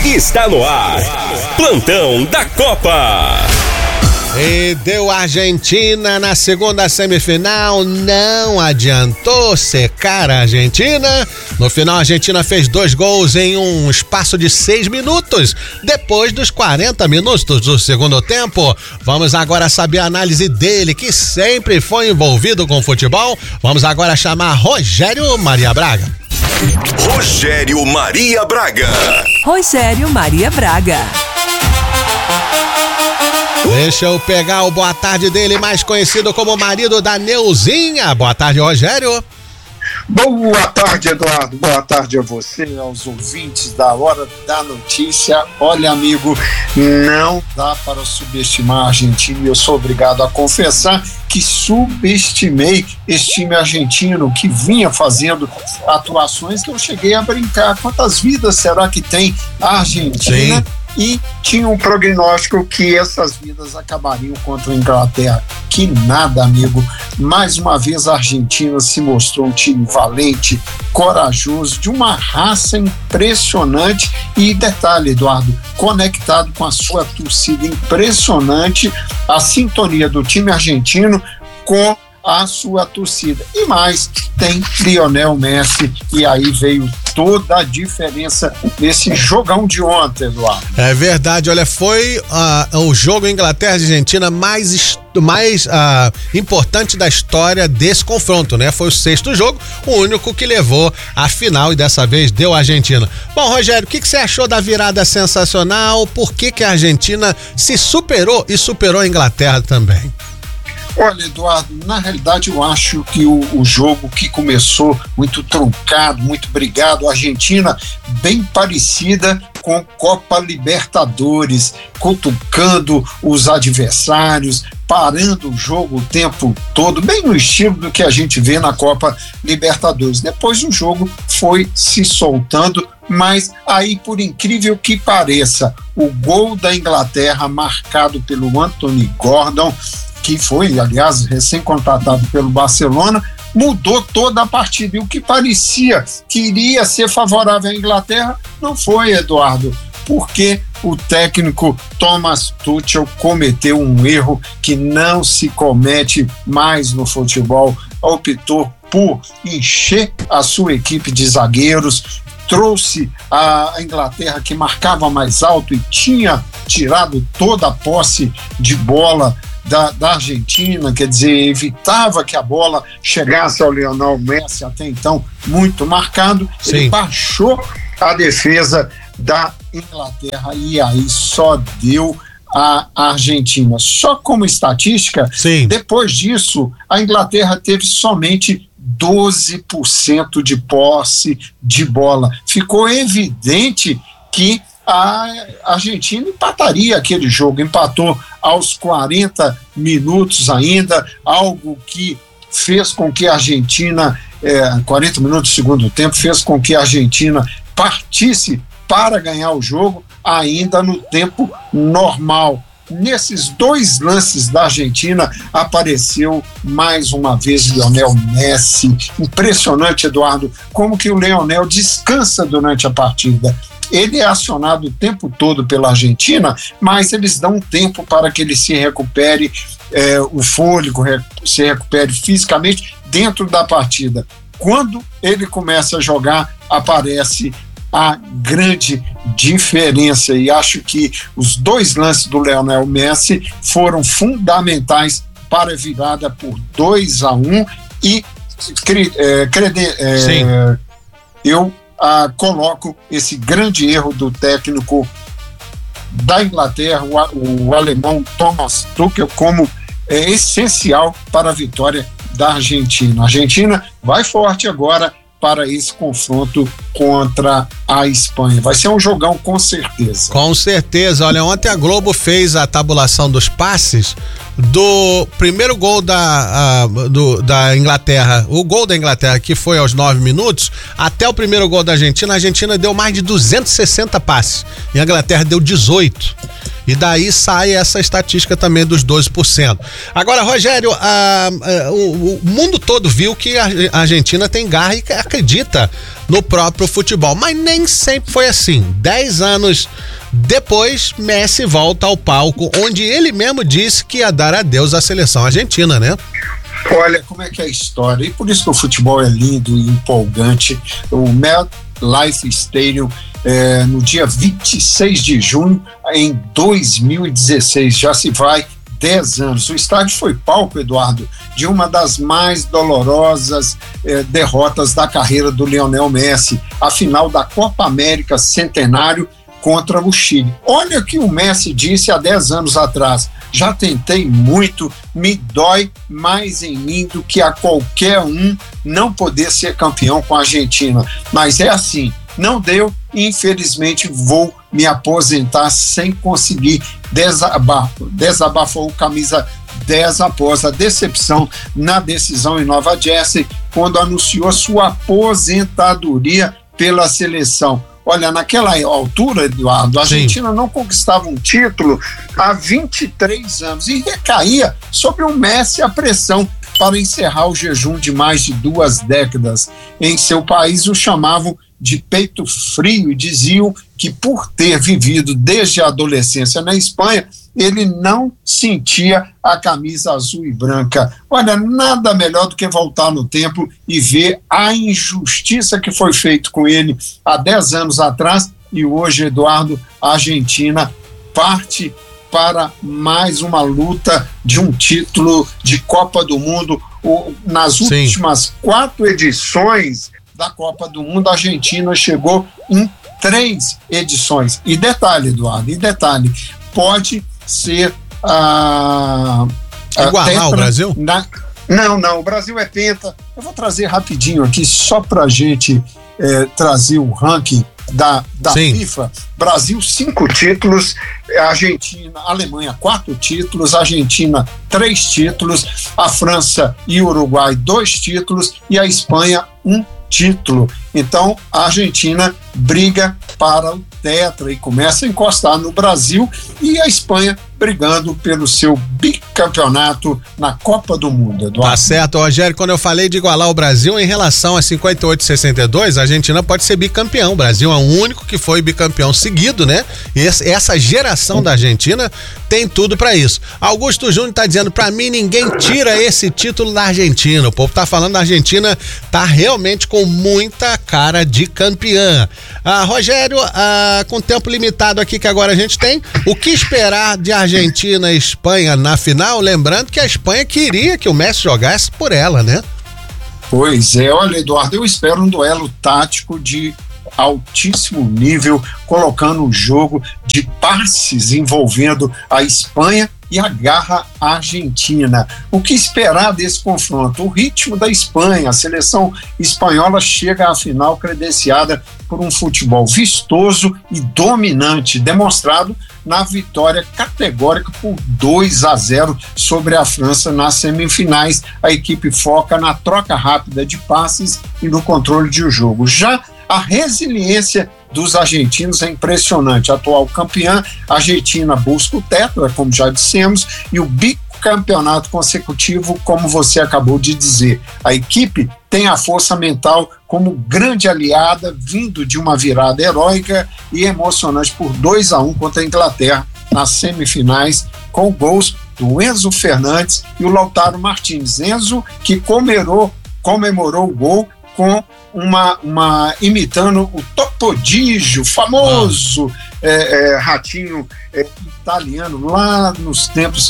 Está no ar. Plantão da Copa. E deu Argentina na segunda semifinal, não adiantou secar a Argentina. No final, a Argentina fez 2 gols em um espaço de 6 minutos, depois dos 40 minutos do segundo tempo. Vamos agora saber a análise dele, que sempre foi envolvido com futebol. Vamos agora chamar Rogério Maria Braga. Rogério Maria Braga. Rogério Maria Braga. Deixa eu pegar o boa tarde dele, mais conhecido como marido da Neuzinha. Boa tarde, Rogério. Boa tarde, Eduardo. Boa tarde a você, aos ouvintes da Hora da Notícia. Olha, amigo, não dá para subestimar a Argentina e eu sou obrigado a confessar que subestimei esse time argentino que vinha fazendo atuações que eu cheguei a brincar. Quantas vidas será que tem a Argentina? Sim. E tinha um prognóstico que essas vidas acabariam contra a Inglaterra. Que nada, amigo. Mais uma vez a Argentina se mostrou um time valente, corajoso, de uma raça impressionante e, detalhe, Eduardo, conectado com a sua torcida. Impressionante a sintonia do time argentino com a sua torcida. E mais, tem Lionel Messi, e aí veio toda a diferença nesse jogão de ontem, Eduardo. É verdade, olha, foi o jogo Inglaterra e Argentina mais importante da história desse confronto, né? Foi o 6º jogo, o único que levou à final e dessa vez deu a Argentina. Bom, Rogério, o que você achou da virada sensacional? Por que a Argentina se superou e superou a Inglaterra também? Olha, Eduardo, na realidade eu acho que o jogo que começou muito truncado, muito brigado, a Argentina bem parecida com Copa Libertadores, cutucando os adversários, parando o jogo o tempo todo, bem no estilo do que a gente vê na Copa Libertadores. Depois o jogo foi se soltando, mas aí, por incrível que pareça, o gol da Inglaterra marcado pelo Anthony Gordon, que foi, aliás, recém-contratado pelo Barcelona, mudou toda a partida. E o que parecia que iria ser favorável à Inglaterra não foi, Eduardo, porque o técnico Thomas Tuchel cometeu um erro que não se comete mais no futebol. Optou por encher a sua equipe de zagueiros, trouxe a Inglaterra, que marcava mais alto e tinha tirado toda a posse de bola da Argentina, quer dizer, evitava que a bola chegasse ao Lionel Messi, até então muito marcado. Sim. Ele baixou a defesa da Inglaterra e aí só deu a Argentina. Só como estatística, sim, depois disso a Inglaterra teve somente 12% de posse de bola. Ficou evidente que a Argentina empataria aquele jogo, empatou aos 40 minutos ainda, algo que fez com que a Argentina, 40 minutos do segundo tempo, fez com que a Argentina partisse para ganhar o jogo ainda no tempo normal. Nesses 2 lances da Argentina apareceu mais uma vez Lionel Messi. Impressionante, Eduardo, como que o Lionel descansa durante a partida. Ele é acionado o tempo todo pela Argentina, mas eles dão um tempo para que ele se recupere o fôlego, se recupere fisicamente dentro da partida. Quando ele começa a jogar, aparece a grande diferença, e acho que os 2 lances do Lionel Messi foram fundamentais para a virada por 2-1 e eu coloco esse grande erro do técnico da Inglaterra, o alemão Thomas Tuchel, como essencial para a vitória da Argentina. A Argentina vai forte agora para esse confronto contra a Espanha. Vai ser um jogão, com certeza. Com certeza. Olha, ontem a Globo fez a tabulação dos passes do primeiro gol da Inglaterra, o gol da Inglaterra, que foi aos 9 minutos, até o primeiro gol da Argentina. A Argentina deu mais de 260 passes e a Inglaterra deu 18. E daí sai essa estatística também dos 12%. Agora, Rogério, o mundo todo viu que a Argentina tem garra e acredita no próprio futebol. Mas nem sempre foi assim. 10 anos depois, Messi volta ao palco, onde ele mesmo disse que ia dar adeus à seleção argentina, né? Olha como é que é a história, e por isso que o futebol é lindo e empolgante. O MetLife Stadium, no dia 26 de junho, em 2016, já se vai 10 anos. O estádio foi palco, Eduardo, de uma das mais dolorosas derrotas da carreira do Lionel Messi, a final da Copa América Centenário contra o Chile. Olha o que o Messi disse há 10 anos atrás: já tentei muito, me dói mais em mim do que a qualquer um não poder ser campeão com a Argentina, mas é assim, não deu, infelizmente vou me aposentar sem conseguir. Desabafou o camisa 10 após a decepção na decisão em Nova Jersey, quando anunciou sua aposentadoria pela seleção. Olha, naquela altura, Eduardo, a Argentina não conquistava um título há 23 anos e recaía sobre o Messi a pressão para encerrar o jejum de mais de 2 décadas. Em seu país o chamavam de peito frio e diziam que, por ter vivido desde a adolescência na Espanha, ele não sentia a camisa azul e branca. Olha, nada melhor do que voltar no tempo e ver a injustiça que foi feita com ele há 10 anos atrás, e hoje, Eduardo, a Argentina parte para mais uma luta de um título de Copa do Mundo. Nas últimas 4 edições da Copa do Mundo, a Argentina chegou em 3 edições. E detalhe, Eduardo, pode ser igualar o Brasil? Não, o Brasil é penta. Eu vou trazer rapidinho aqui, só para a gente trazer o ranking da FIFA. Brasil 5 títulos, Alemanha 4 títulos, Argentina 3 títulos, a França e o Uruguai 2 títulos e a Espanha 1 título. Então a Argentina briga para o tetra e começa a encostar no Brasil, e a Espanha brigando pelo seu bicampeonato na Copa do Mundo, Eduardo. Tá certo, Rogério. Quando eu falei de igualar o Brasil em relação a 58 e 62, a Argentina pode ser bicampeão. O Brasil é o único que foi bicampeão seguido, né? E essa geração da Argentina tem tudo pra isso. Augusto Júnior tá dizendo: pra mim ninguém tira esse título da Argentina. O povo tá falando da Argentina tá realmente com muita cara de campeã. Rogério, com tempo limitado aqui que agora a gente tem, o que esperar de Argentina e Espanha na final? Lembrando que a Espanha queria que o Messi jogasse por ela, né? Pois é, olha, Eduardo, eu espero um duelo tático de altíssimo nível, colocando um jogo de passes envolvendo a Espanha e a garra argentina. O que esperar desse confronto? O ritmo da Espanha, a seleção espanhola chega à final credenciada por um futebol vistoso e dominante, demonstrado na vitória categórica por 2-0 sobre a França nas semifinais. A equipe foca na troca rápida de passes e no controle de jogo. Já a resiliência dos argentinos é impressionante. A atual campeã, a Argentina busca o tetra, como já dissemos, e o bicampeonato consecutivo, como você acabou de dizer. A equipe tem a força mental como grande aliada, vindo de uma virada heróica e emocionante por 2-1 contra a Inglaterra nas semifinais, com gols do Enzo Fernandes e o Lautaro Martínez. Enzo, que comemorou o gol com imitando o Topodiggio, famoso ratinho italiano lá nos tempos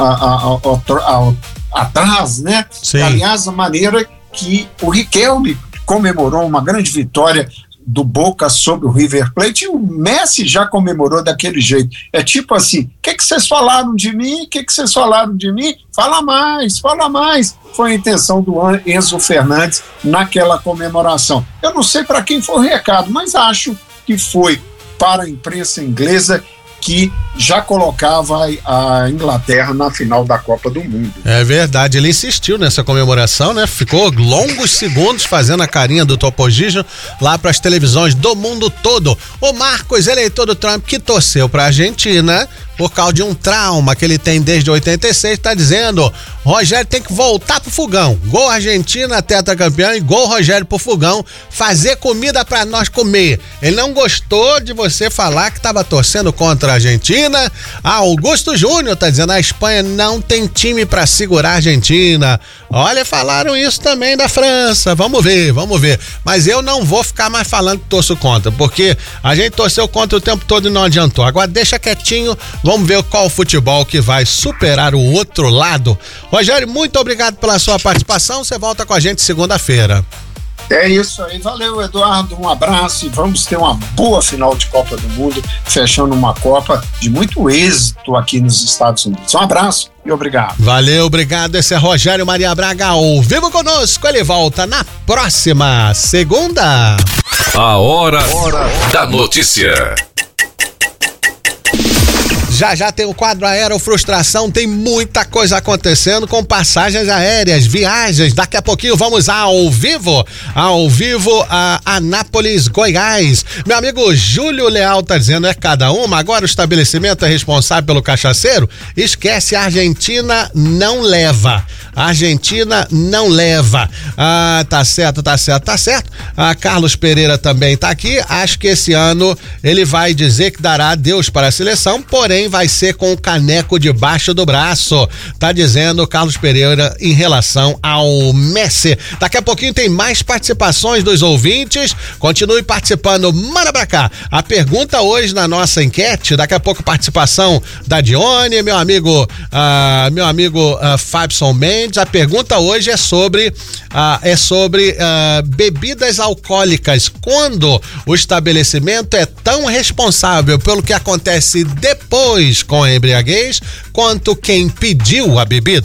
atrás, né? Sim. Aliás, a maneira que o Riquelme comemorou uma grande vitória do Boca sobre o River Plate, e o Messi já comemorou daquele jeito. É tipo assim: o que vocês falaram de mim? O que vocês falaram de mim? Fala mais, fala mais. Foi a intenção do Enzo Fernandes naquela comemoração. Eu não sei para quem foi o recado, mas acho que foi para a imprensa inglesa, que já colocava a Inglaterra na final da Copa do Mundo. É verdade, ele insistiu nessa comemoração, né? Ficou longos segundos fazendo a carinha do Topodiggio lá para as televisões do mundo todo. O Marcos, eleitor do Trump, que torceu para a Argentina, por causa de um trauma que ele tem desde 86, tá dizendo: Rogério tem que voltar pro fogão. Gol Argentina, tetracampeão, e gol Rogério pro fogão, fazer comida pra nós comer. Ele não gostou de você falar que tava torcendo contra a Argentina. Augusto Júnior tá dizendo: a Espanha não tem time pra segurar a Argentina. Olha, falaram isso também da França. Vamos ver. Mas eu não vou ficar mais falando que torço contra, porque a gente torceu contra o tempo todo e não adiantou. Agora deixa quietinho, vamos ver qual futebol que vai superar o outro lado. Rogério, muito obrigado pela sua participação. Você volta com a gente segunda-feira. É isso aí, valeu, Eduardo, um abraço e vamos ter uma boa final de Copa do Mundo, fechando uma Copa de muito êxito aqui nos Estados Unidos. Um abraço e obrigado. Valeu, obrigado. Esse é Rogério Maria Braga ao vivo conosco. Ele volta na próxima segunda. A hora da notícia. Já tem o quadro Aero Frustração, tem muita coisa acontecendo com passagens aéreas, viagens. Daqui a pouquinho vamos ao vivo a Anápolis, Goiás. Meu amigo Júlio Leal tá dizendo: é cada uma, agora o estabelecimento é responsável pelo cachaceiro? Esquece, a Argentina não leva. Tá certo. Carlos Pereira também tá aqui. Acho que esse ano ele vai dizer que dará adeus para a seleção, porém vai ser com o caneco debaixo do braço, tá dizendo Carlos Pereira em relação ao Messi. Daqui a pouquinho tem mais participações dos ouvintes, continue participando, manda pra cá. A pergunta hoje na nossa enquete, daqui a pouco participação da Dione, meu amigo Fabson Mendes. A pergunta hoje é sobre bebidas alcoólicas, quando o estabelecimento é tão responsável pelo que acontece depois com a embriaguez, quanto quem pediu a bebida.